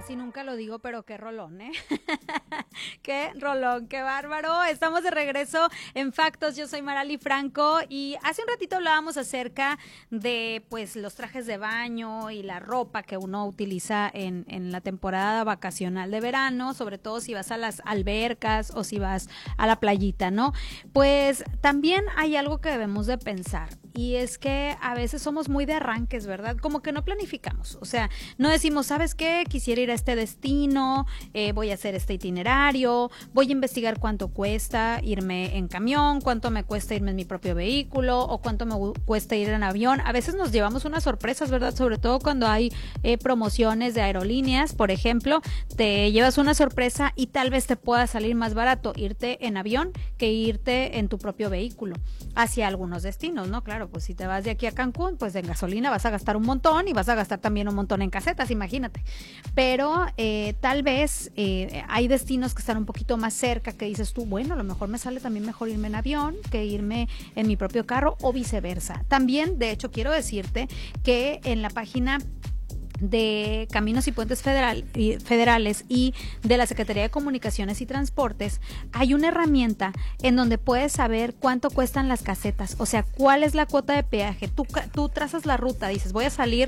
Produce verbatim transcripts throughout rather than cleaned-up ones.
Casi nunca lo digo, pero qué rolón, ¿eh? Qué rolón, qué bárbaro. Estamos de regreso en Factos. Yo soy Marali Franco y hace un ratito hablábamos acerca de pues los trajes de baño y la ropa que uno utiliza en, en la temporada vacacional de verano, sobre todo si vas a las albercas o si vas a la playita, ¿no? Pues también hay algo que debemos de pensar. Y es que a veces somos muy de arranques, ¿verdad? Como que no planificamos, o sea, no decimos, ¿sabes qué? Quisiera ir a este destino, eh, voy a hacer este itinerario, voy a investigar cuánto cuesta irme en camión, cuánto me cuesta irme en mi propio vehículo o cuánto me cuesta ir en avión. A veces nos llevamos unas sorpresas, ¿verdad? Sobre todo cuando hay eh, promociones de aerolíneas, por ejemplo, te llevas una sorpresa y tal vez te pueda salir más barato irte en avión que irte en tu propio vehículo hacia algunos destinos, ¿no? Claro, pues si te vas de aquí a Cancún, pues en gasolina vas a gastar un montón y vas a gastar también un montón en casetas, imagínate. Pero eh, tal vez eh, hay destinos que están un poquito más cerca que dices tú, bueno, a lo mejor me sale también mejor irme en avión que irme en mi propio carro o viceversa. También, de hecho, quiero decirte que en la página de Caminos y Puentes Federal, Federales y de la Secretaría de Comunicaciones y Transportes hay una herramienta en donde puedes saber cuánto cuestan las casetas, o sea, cuál es la cuota de peaje. Tú, tú trazas la ruta, dices, voy a salir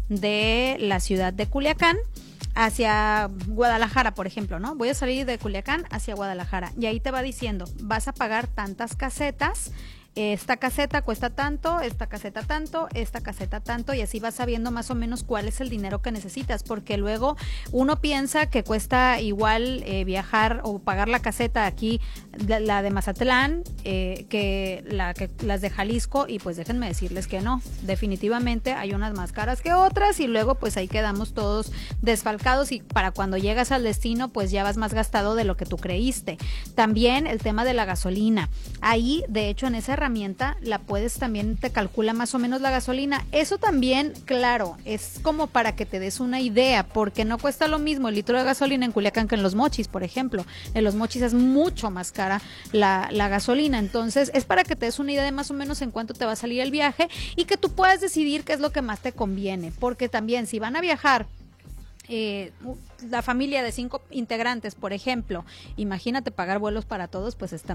de la ciudad de Culiacán hacia Guadalajara, por ejemplo, ¿no? Voy a salir de Culiacán hacia Guadalajara y ahí te va diciendo, vas a pagar tantas casetas, esta caseta cuesta tanto, esta caseta tanto, esta caseta tanto, y así vas sabiendo más o menos cuál es el dinero que necesitas, porque luego uno piensa que cuesta igual eh, viajar o pagar la caseta aquí, la, la de Mazatlán, eh, que, la, que las de Jalisco, y pues déjenme decirles que no, definitivamente hay unas más caras que otras, y luego pues ahí quedamos todos desfalcados, y para cuando llegas al destino pues ya vas más gastado de lo que tú creíste. También el tema de la gasolina, ahí de hecho en esa herramienta herramienta la puedes también, te calcula más o menos la gasolina. Eso también, claro, es como para que te des una idea, porque no cuesta lo mismo el litro de gasolina en Culiacán que en Los Mochis, por ejemplo. En Los Mochis es mucho más cara la, la gasolina, entonces es para que te des una idea de más o menos en cuánto te va a salir el viaje y que tú puedas decidir qué es lo que más te conviene, porque también si van a viajar Eh, la familia de cinco integrantes, por ejemplo, imagínate pagar vuelos para todos, pues está